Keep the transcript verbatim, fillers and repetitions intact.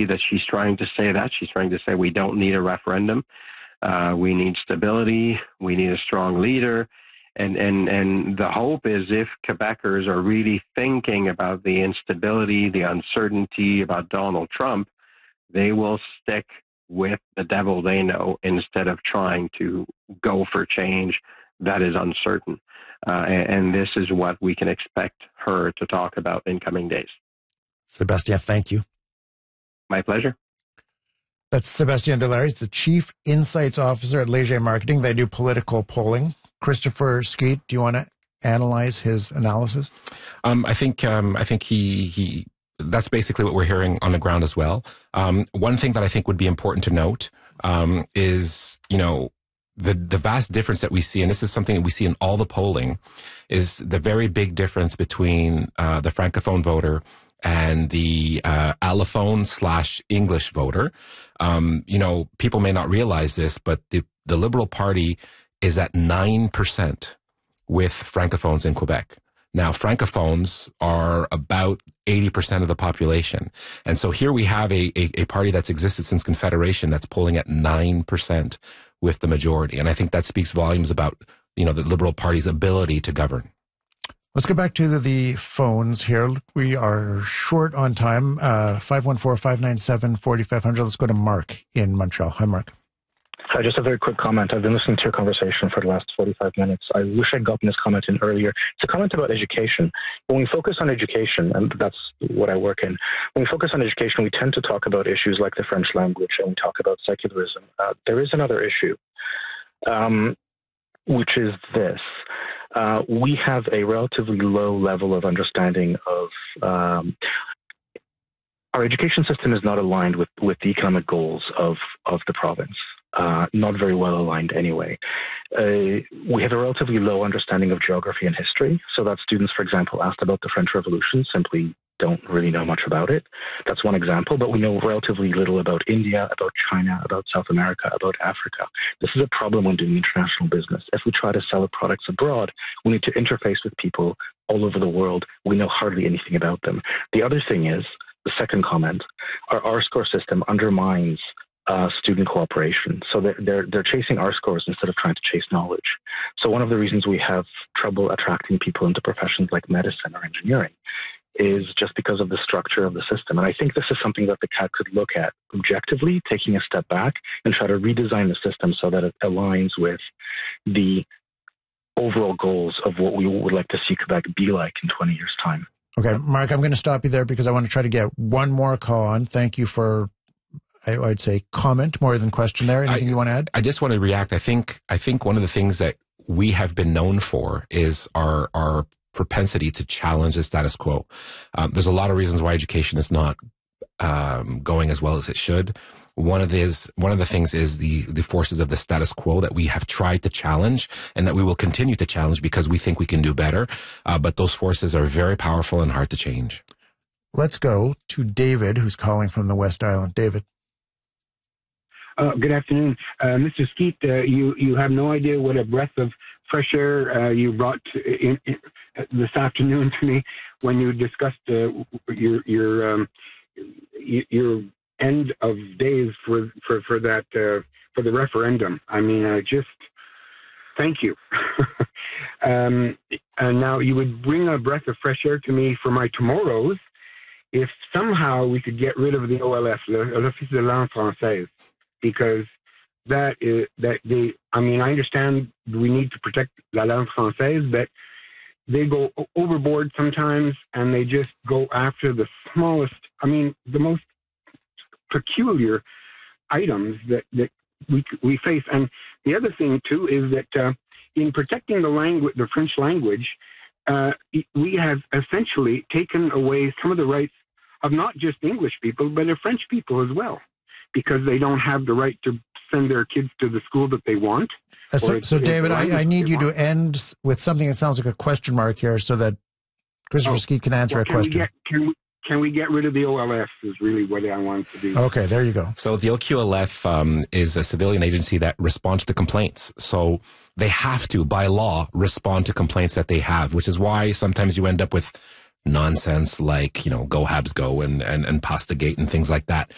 that she's trying to say that. She's trying to say we don't need a referendum. Uh, we need stability. We need a strong leader. And, and, and the hope is if Quebecers are really thinking about the instability, the uncertainty about Donald Trump, they will stick with the devil they know instead of trying to go for change that is uncertain. Uh, and, and this is what we can expect her to talk about in coming days. Sebastien, thank you. My pleasure. That's Sebastien Dallaire, the Chief Insights Officer at Leger Marketing. They do political polling. Christopher Skeete, do you want to analyze his analysis? Um, I think um, I think he he that's basically what we're hearing on the ground as well. Um, one thing that I think would be important to note um, is, you know, the the vast difference that we see, and this is something that we see in all the polling, is the very big difference between uh, the Francophone voter and the uh, allophone slash English voter. Um, you know, people may not realize this, but the, the Liberal Party is at nine percent with Francophones in Quebec. Now, Francophones are about eighty percent of the population. And so here we have a, a, a party that's existed since Confederation that's polling at nine percent with the majority. And I think that speaks volumes about, you know, the Liberal Party's ability to govern. Let's go back to the, the phones here. We are short on time. Uh, five one four, five nine seven, four five zero zero. Let's go to Mark in Montreal. Hi, Mark. Hi, just a very quick comment. I've been listening to your conversation for the last forty-five minutes. I wish I'd gotten this comment in earlier. It's a comment about education. When we focus on education, and that's what I work in, when we focus on education, we tend to talk about issues like the French language, and we talk about secularism. Uh, there is another issue, um, which is this. Uh, we have a relatively low level of understanding of um, our education system is not aligned with, with the economic goals of, of the province. Uh, not very well aligned anyway. Uh, we have a relatively low understanding of geography and history, so that students, for example, asked about the French Revolution simply don't really know much about it. That's one example, but we know relatively little about India, about China, about South America, about Africa. This is a problem when doing international business. If we try to sell our products abroad, we need to interface with people all over the world. We know hardly anything about them. The other thing is, the second comment, our R-score system undermines Uh, student cooperation. So they're, they're, they're chasing R scores instead of trying to chase knowledge. So one of the reasons we have trouble attracting people into professions like medicine or engineering is just because of the structure of the system. And I think this is something that the C A Q could look at objectively, taking a step back and try to redesign the system so that it aligns with the overall goals of what we would like to see Quebec be like in twenty years' time. Okay, Mark, I'm going to stop you there because I want to try to get one more call on. Thank you for I'd say comment more than question there. Anything I, you want to add? I just want to react. I think I think one of the things that we have been known for is our our propensity to challenge the status quo. Um, there's a lot of reasons why education is not um, going as well as it should. One of these, one of the things is the the forces of the status quo that we have tried to challenge and that we will continue to challenge because we think we can do better. Uh, but those forces are very powerful and hard to change. Let's go to David, who's calling from the West Island. David. Uh, good afternoon. Uh, Mister Skeete, uh, you, you have no idea what a breath of fresh air uh, you brought in, in, this afternoon to me when you discussed uh, your your um, your end of days for for, for that uh, for the referendum. I mean, I just thank you. um, and now you would bring a breath of fresh air to me for my tomorrows if somehow we could get rid of the O L F, l'Office de langue française. Because that is that they. I mean, I understand we need to protect la langue française, but they go overboard sometimes, and they just go after the smallest. I mean, the most peculiar items that that we we face. And the other thing too is that uh, in protecting the language, the French language, uh, we have essentially taken away some of the rights of not just English people, but of French people as well, because they don't have the right to send their kids to the school that they want. Uh, so, so David, I, I need you want. to end with something that sounds like a question mark here so that Christopher oh, Skeete can answer well, a can question. We get, can, we, can we get rid of the O L F is really what I wanted to do. Okay, there you go. So the O Q L F um, is a civilian agency that responds to complaints. So they have to, by law, respond to complaints that they have, which is why sometimes you end up with nonsense like, you know, Go Habs Go and, and, and Pasta Gate and things like that.